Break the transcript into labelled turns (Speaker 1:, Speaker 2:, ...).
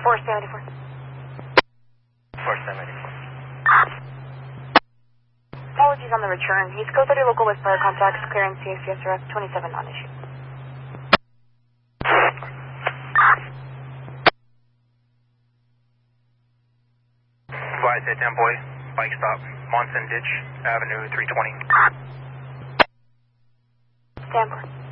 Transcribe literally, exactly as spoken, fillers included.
Speaker 1: four seventy-four.
Speaker 2: four seventy-four.
Speaker 1: Apologies on the return. East Coast thirty local with prior contacts, clearance C S C S R F twenty-seven non-issue.
Speaker 2: Flight at ten boy, bike stop, Monson Ditch, Avenue three twenty.
Speaker 1: Stand by.